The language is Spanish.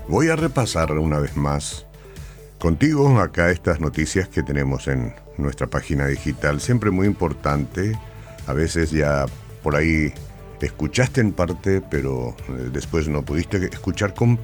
Voy a repasar una vez más contigo acá estas noticias que tenemos en nuestra página digital, siempre muy importante. A veces ya por ahí escuchaste en parte, pero después no pudiste escuchar completo.